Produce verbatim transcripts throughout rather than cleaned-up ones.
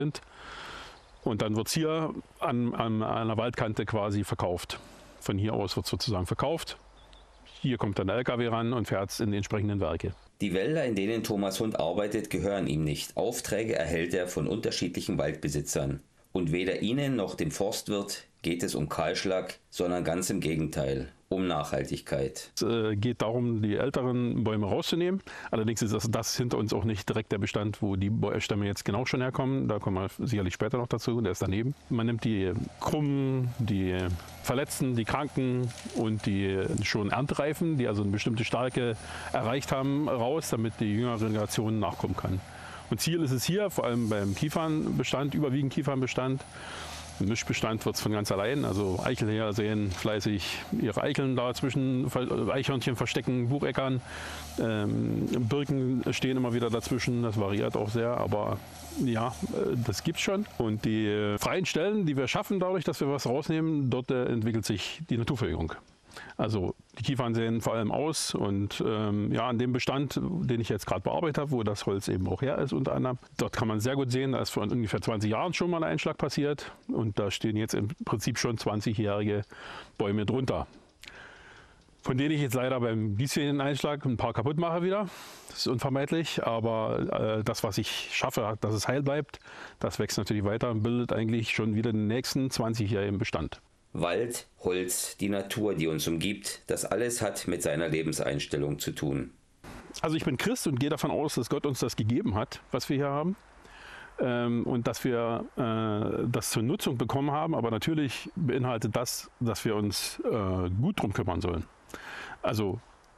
sind. Und dann wird es hier an, an einer Waldkante quasi verkauft. Von hier aus wird es sozusagen verkauft. Hier kommt dann der L K W ran und fährt es in die entsprechenden Werke. Die Wälder, in denen Thomas Hund arbeitet, gehören ihm nicht. Aufträge erhält er von unterschiedlichen Waldbesitzern. Und weder ihnen noch dem Forstwirt geht es um Kahlschlag, sondern ganz im Gegenteil, um Nachhaltigkeit. Es äh, geht darum, die älteren Bäume rauszunehmen. Allerdings ist das, das hinter uns auch nicht direkt der Bestand, wo die Stämme jetzt genau schon herkommen. Da kommen wir sicherlich später noch dazu, der ist daneben. Man nimmt die Krummen, die Verletzten, die Kranken und die schon Erntereifen, die also eine bestimmte Stärke erreicht haben, raus, damit die jüngere Generation nachkommen kann. Und Ziel ist es hier, vor allem beim Kiefernbestand, überwiegend Kiefernbestand. Im Mischbestand wird es von ganz allein. Also Eichelherr sehen fleißig ihre Eicheln da zwischen, Eichhörnchen verstecken, Bucheckern. Ähm, Birken stehen immer wieder dazwischen, das variiert auch sehr, aber ja, das gibt's schon. Und die freien Stellen, die wir schaffen dadurch, dass wir was rausnehmen, dort äh, entwickelt sich die Naturverjüngung. Also die Kiefern sehen vor allem aus und ähm, ja, an dem Bestand, den ich jetzt gerade bearbeitet habe, wo das Holz eben auch her ist unter anderem, dort kann man sehr gut sehen, da ist vor ungefähr zwanzig Jahren schon mal ein Einschlag passiert und da stehen jetzt im Prinzip schon zwanzigjährige Bäume drunter. Von denen ich jetzt leider beim diesjährigen Einschlag ein paar kaputt mache wieder. Das ist unvermeidlich, aber äh, das, was ich schaffe, dass es heil bleibt, das wächst natürlich weiter und bildet eigentlich schon wieder den nächsten zwanzigjährigen Bestand. Wald, Holz, die Natur, die uns umgibt, das alles hat mit seiner Lebenseinstellung zu tun. Also ich bin Christ und gehe davon aus, dass Gott uns das gegeben hat, was wir hier haben. Ähm, und dass wir äh, das zur Nutzung bekommen haben. Aber natürlich beinhaltet das, dass wir uns äh, gut drum kümmern sollen. Also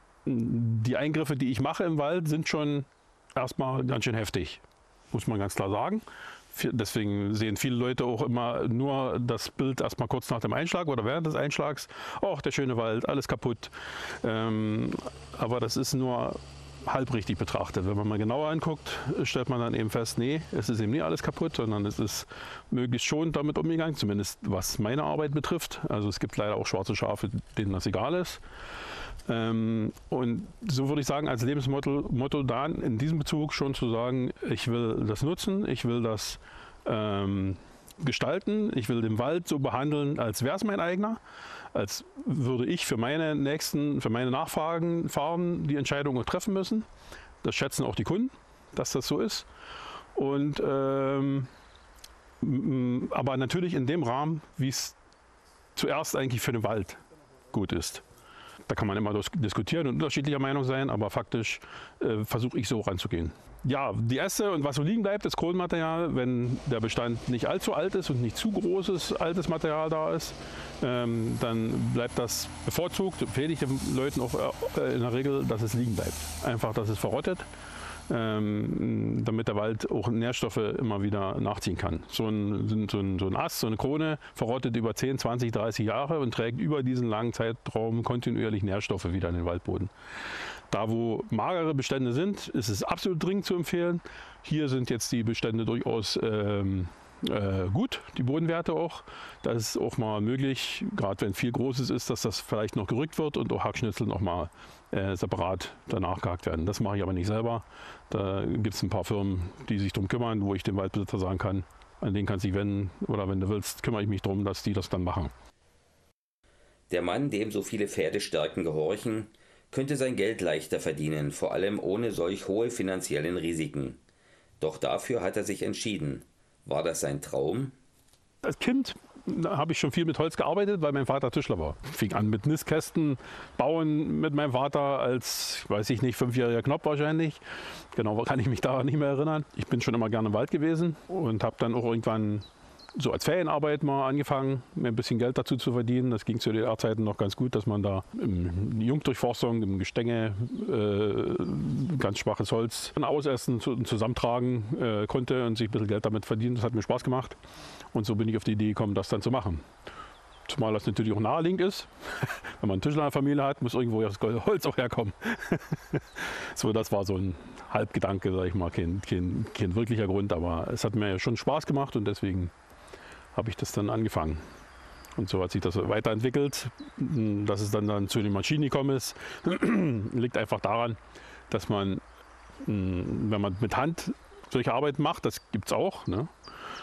die Eingriffe, die ich mache im Wald, sind schon erstmal ganz schön heftig, muss man ganz klar sagen. Deswegen sehen viele Leute auch immer nur das Bild erstmal kurz nach dem Einschlag oder während des Einschlags. Oh, der schöne Wald, alles kaputt. Ähm, aber das ist nur halb richtig betrachtet. Wenn man mal genauer anguckt, stellt man dann eben fest, nee, es ist eben nicht alles kaputt, sondern es ist möglichst schon damit umgegangen, zumindest was meine Arbeit betrifft. Also es gibt leider auch schwarze Schafe, denen das egal ist. Ähm, und so würde ich sagen, als Lebensmotto Motto da in diesem Bezug schon zu sagen, ich will das nutzen, ich will das ähm, gestalten, ich will den Wald so behandeln, als wäre es mein eigener, als würde ich für meine nächsten, für meine Nachfahren fahren, die Entscheidungen treffen müssen. Das schätzen auch die Kunden, dass das so ist. Und ähm, aber natürlich in dem Rahmen, wie es zuerst eigentlich für den Wald gut ist. Da kann man immer diskutieren und unterschiedlicher Meinung sein, aber faktisch äh, versuche ich so ranzugehen. Ja, die Äste und was so liegen bleibt, ist Kronenmaterial. Wenn der Bestand nicht allzu alt ist und nicht zu großes altes Material da ist, ähm, dann bleibt das bevorzugt. Empfehle ich den Leuten auch äh, in der Regel, dass es liegen bleibt. Einfach, dass es verrottet. Ähm, damit der Wald auch Nährstoffe immer wieder nachziehen kann. So ein, so, ein, so ein Ast, so eine Krone verrottet über zehn, zwanzig, dreißig Jahre und trägt über diesen langen Zeitraum kontinuierlich Nährstoffe wieder in den Waldboden. Da, wo magere Bestände sind, ist es absolut dringend zu empfehlen. Hier sind jetzt die Bestände durchaus ähm, äh, gut, die Bodenwerte auch. Das ist auch mal möglich, gerade wenn viel Großes ist, dass das vielleicht noch gerückt wird und auch Hackschnitzel noch mal äh, separat danach gehakt werden. Das mache ich aber nicht selber. Da gibt es ein paar Firmen, die sich darum kümmern, wo ich dem Waldbesitzer sagen kann, an denen kannst du dich wenden oder wenn du willst, kümmere ich mich darum, dass die das dann machen. Der Mann, dem so viele Pferdestärken gehorchen, könnte sein Geld leichter verdienen, vor allem ohne solch hohe finanziellen Risiken. Doch dafür hat er sich entschieden. War das sein Traum? Als Kind habe ich schon viel mit Holz gearbeitet, weil mein Vater Tischler war. Ich fing an mit Nistkästen bauen mit meinem Vater als, weiß ich nicht, fünfjähriger Knopf wahrscheinlich. Genau, kann ich mich daran nicht mehr erinnern. Ich bin schon immer gerne im Wald gewesen und habe dann auch irgendwann so als Ferienarbeit mal angefangen, mir ein bisschen Geld dazu zu verdienen. Das ging zu D D R-Zeiten noch ganz gut, dass man da in die Jungdurchforstung, im Gestänge, äh, ganz schwaches Holz ausessen und zusammentragen äh, konnte und sich ein bisschen Geld damit verdienen. Das hat mir Spaß gemacht. Und so bin ich auf die Idee gekommen, das dann zu machen. Zumal das natürlich auch naheliegend ist. Wenn man einen Tischler in der Familie hat, muss irgendwo das Holz auch herkommen. So, das war so ein Halbgedanke, sage ich mal, kein, kein, kein wirklicher Grund. Aber es hat mir schon Spaß gemacht und deswegen habe ich das dann angefangen. Und so hat sich das weiterentwickelt. Dass es dann, dann zu den Maschinen gekommen ist, liegt einfach daran, dass man, wenn man mit Hand solche Arbeit macht, das gibt es auch, ne?